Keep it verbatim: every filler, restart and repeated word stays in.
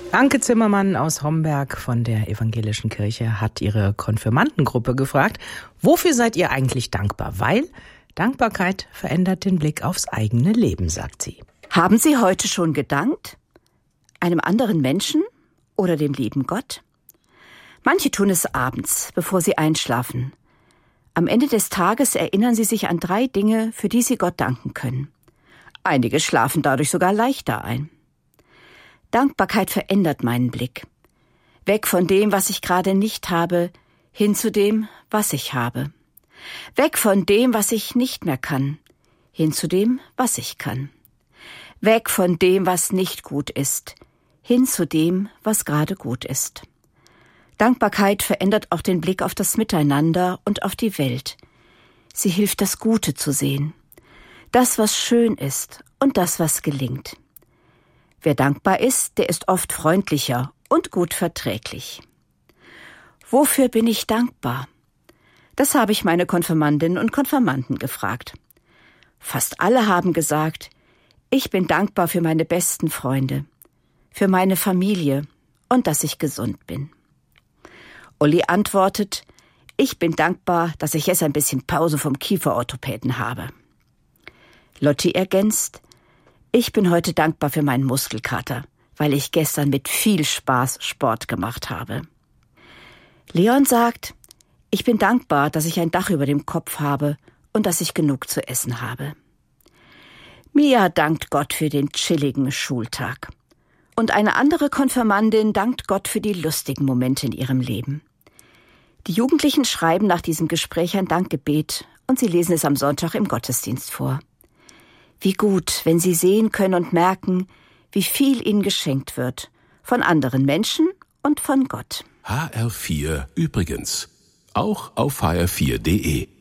Anke Zimmermann aus Homberg von der Evangelischen Kirche hat ihre Konfirmandengruppe gefragt, wofür seid ihr eigentlich dankbar? Weil Dankbarkeit verändert den Blick aufs eigene Leben, sagt sie. Haben Sie heute schon gedankt? Einem anderen Menschen oder dem lieben Gott? Manche tun es abends, bevor sie einschlafen. Am Ende des Tages erinnern sie sich an drei Dinge, für die sie Gott danken können. Einige schlafen dadurch sogar leichter ein. Dankbarkeit verändert meinen Blick. Weg von dem, was ich gerade nicht habe, hin zu dem, was ich habe. Weg von dem, was ich nicht mehr kann, hin zu dem, was ich kann. Weg von dem, was nicht gut ist, hin zu dem, was gerade gut ist. Dankbarkeit verändert auch den Blick auf das Miteinander und auf die Welt. Sie hilft, das Gute zu sehen. Das, was schön ist und das, was gelingt. Wer dankbar ist, der ist oft freundlicher und gut verträglich. Wofür bin ich dankbar? Das habe ich meine Konfirmandinnen und Konfirmanden gefragt. Fast alle haben gesagt, ich bin dankbar für meine besten Freunde, für meine Familie und dass ich gesund bin. Uli antwortet, ich bin dankbar, dass ich jetzt ein bisschen Pause vom Kieferorthopäden habe. Lotti ergänzt, ich bin heute dankbar für meinen Muskelkater, weil ich gestern mit viel Spaß Sport gemacht habe. Leon sagt, ich bin dankbar, dass ich ein Dach über dem Kopf habe und dass ich genug zu essen habe. Mia dankt Gott für den chilligen Schultag. Und eine andere Konfirmandin dankt Gott für die lustigen Momente in ihrem Leben. Die Jugendlichen schreiben nach diesem Gespräch ein Dankgebet und sie lesen es am Sonntag im Gottesdienst vor. Wie gut, wenn sie sehen können und merken, wie viel ihnen geschenkt wird. Von anderen Menschen und von Gott. H R vier übrigens. Auch auf h r vier punkt d e.